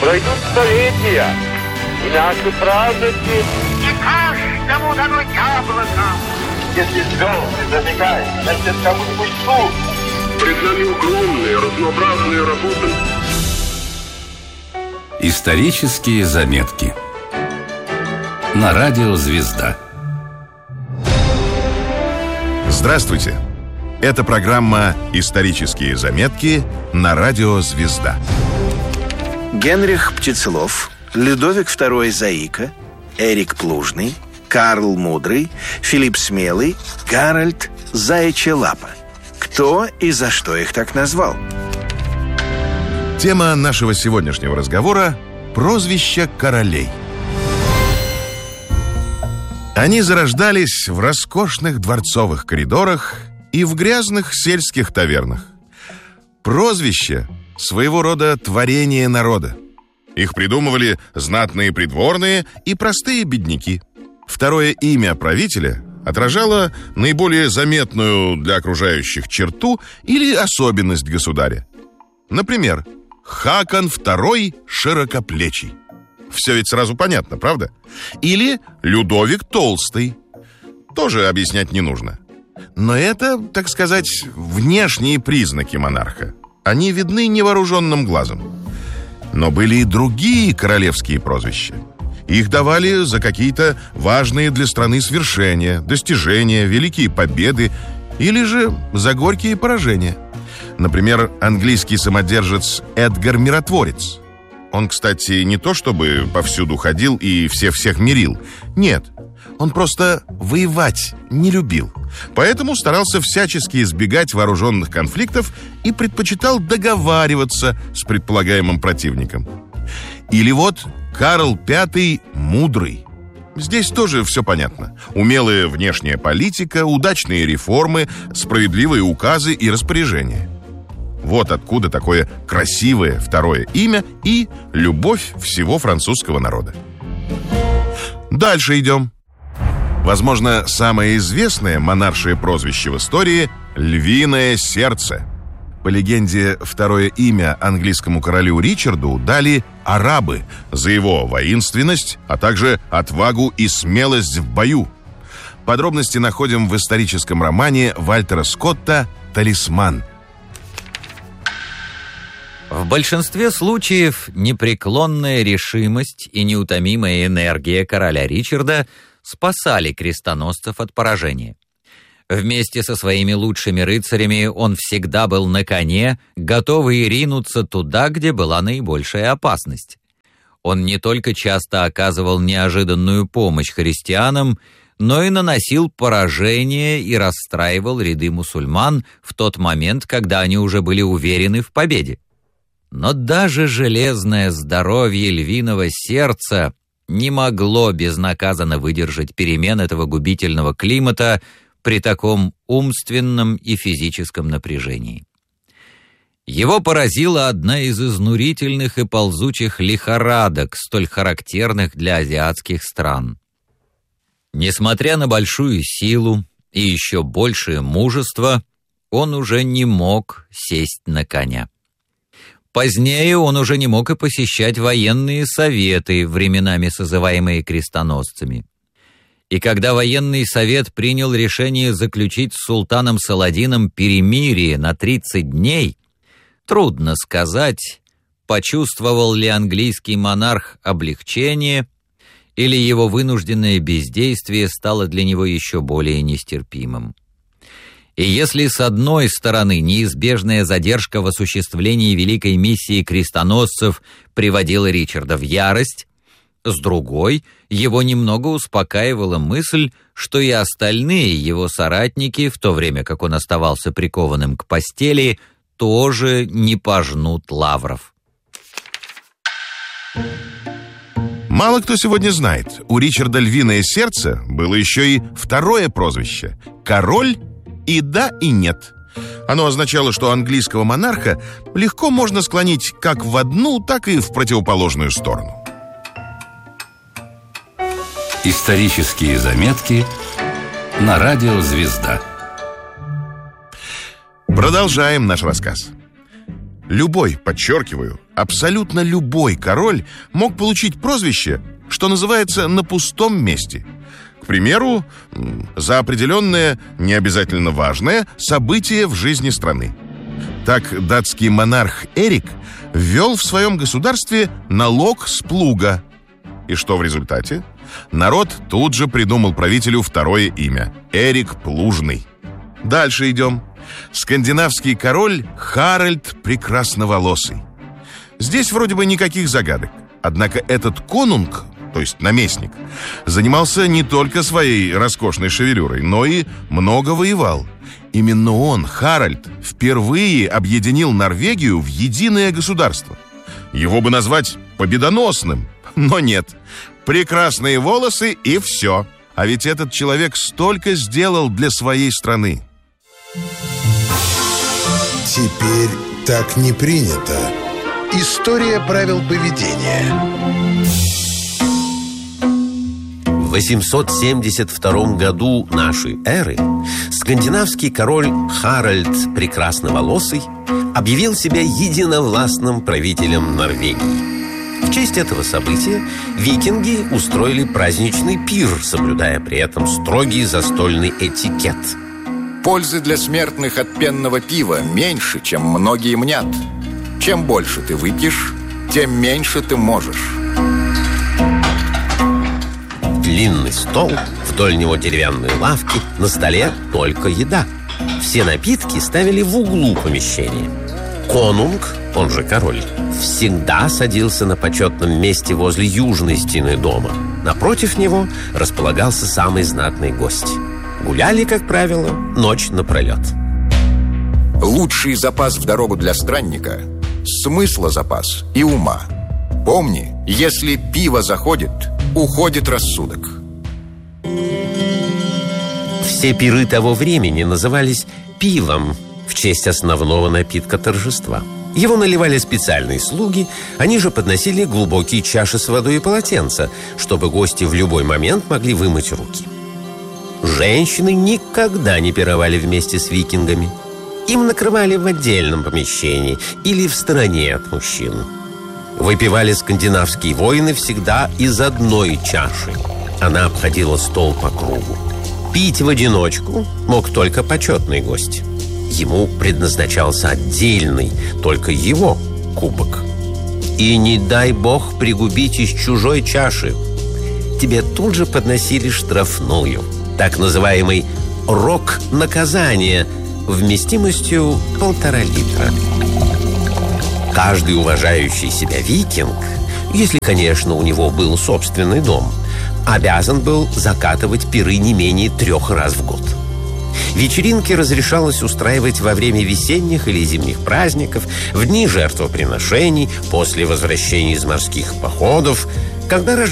Пройдут столетия, и наши праздники... Не каждому дано яблоко. Если звезды зажигают, значит, кому-нибудь суд. Пред нами огромные, разнообразные работы. Исторические заметки на радио «Звезда». Здравствуйте! Это программа «Исторические заметки» на радио «Звезда». Генрих Птицелов, Людовик II Заика, Эрик Плужный, Карл Мудрый, Филипп Смелый, Гарольд Заячья Лапа. Кто и за что их так назвал? Тема нашего сегодняшнего разговора – прозвища королей. Они зарождались в роскошных дворцовых коридорах и в грязных сельских тавернах. Прозвища – своего рода творение народа. Их придумывали знатные придворные и простые бедняки. Второе имя правителя отражало наиболее заметную для окружающих черту или особенность государя. Например, Хакон II Широкоплечий. Все ведь сразу понятно, правда? Или Людовик Толстый. Тоже объяснять не нужно. Но это, так сказать, внешние признаки монарха. Они видны невооруженным глазом. Но были и другие королевские прозвища. Их давали за какие-то важные для страны свершения, достижения, великие победы или же за горькие поражения. Например, английский самодержец Эдгар Миротворец. Он, кстати, не то чтобы повсюду ходил и всех мирил. Нет, он просто воевать не любил. Поэтому старался всячески избегать вооруженных конфликтов и предпочитал договариваться с предполагаемым противником. Или вот Карл V Мудрый. Здесь тоже все понятно. Умелая внешняя политика, удачные реформы, справедливые указы и распоряжения. Вот откуда такое красивое второе имя и любовь всего французского народа. Дальше идем. Возможно, самое известное монаршее прозвище в истории – «Львиное сердце». По легенде, второе имя английскому королю Ричарду дали арабы за его воинственность, а также отвагу и смелость в бою. Подробности находим в историческом романе Вальтера Скотта «Талисман». В большинстве случаев непреклонная решимость и неутомимая энергия короля Ричарда спасали крестоносцев от поражения. Вместе со своими лучшими рыцарями он всегда был на коне, готовый ринуться туда, где была наибольшая опасность. Он не только часто оказывал неожиданную помощь христианам, но и наносил поражение и расстраивал ряды мусульман в тот момент, когда они уже были уверены в победе. Но даже железное здоровье львиного сердца не могло безнаказанно выдержать перемен этого губительного климата при таком умственном и физическом напряжении. Его поразила одна из изнурительных и ползучих лихорадок, столь характерных для азиатских стран. Несмотря на большую силу и еще большее мужество, он уже не мог сесть на коня. Позднее он уже не мог и посещать военные советы, временами созываемые крестоносцами. И когда военный совет принял решение заключить с султаном Саладином перемирие на 30 дней, трудно сказать, почувствовал ли английский монарх облегчение, или его вынужденное бездействие стало для него еще более нестерпимым. И если с одной стороны неизбежная задержка в осуществлении великой миссии крестоносцев приводила Ричарда в ярость, с другой его немного успокаивала мысль, что и остальные его соратники, в то время как он оставался прикованным к постели, тоже не пожнут лавров. Мало кто сегодня знает, у Ричарда «Львиное сердце» было еще и второе прозвище – «Король и да, и нет». Оно означало, что английского монарха легко можно склонить как в одну, так и в противоположную сторону. Исторические заметки на радио «Звезда». Продолжаем наш рассказ. Любой, подчеркиваю, абсолютно любой король мог получить прозвище, что называется, на пустом месте. К примеру, за определенное, не обязательно важное, событие в жизни страны. Так датский монарх Эрик ввел в своем государстве налог с плуга. И что в результате? Народ тут же придумал правителю второе имя – Эрик Плужный. Дальше идем. Скандинавский король Харальд Прекрасноволосый. Здесь вроде бы никаких загадок. Однако этот конунг, то есть наместник, занимался не только своей роскошной шевелюрой, но и много воевал. Именно он, Харальд, впервые объединил Норвегию в единое государство. Его бы назвать победоносным, но нет. Прекрасные волосы и все. А ведь этот человек столько сделал для своей страны. Теперь так не принято. История правил поведения. В 872 году нашей эры скандинавский король Харальд Прекрасноволосый объявил себя единовластным правителем Норвегии. В честь этого события викинги устроили праздничный пир, соблюдая при этом строгий застольный этикет. Пользы для смертных от пенного пива меньше, чем многие мнят. Чем больше ты выпьешь, тем меньше ты можешь. Длинный стол, вдоль него деревянные лавки, на столе только еда. Все напитки ставили в углу помещения. Конунг, он же король, всегда садился на почетном месте возле южной стены дома. Напротив него располагался самый знатный гость. Гуляли, как правило, ночь напролет. Лучший запас в дорогу для странника – смысла запас и ума. Помни, если пиво заходит, уходит рассудок. Все пиры того времени назывались пивом в честь основного напитка торжества. Его наливали специальные слуги, они же подносили глубокие чаши с водой и полотенца, чтобы гости в любой момент могли вымыть руки. Женщины никогда не пировали вместе с викингами. Им накрывали в отдельном помещении или в стороне от мужчин. Выпивали скандинавские воины всегда из одной чаши. Она обходила стол по кругу. Пить в одиночку мог только почетный гость. Ему предназначался отдельный, только его кубок. И не дай бог пригубить из чужой чаши. Тебе тут же подносили штрафную, так называемый рог наказания, вместимостью 1,5 литра. Каждый уважающий себя викинг, если, конечно, у него был собственный дом, обязан был закатывать пиры не менее 3 раз в год. Вечеринки разрешалось устраивать во время весенних или зимних праздников, в дни жертвоприношений, после возвращения из морских походов, когда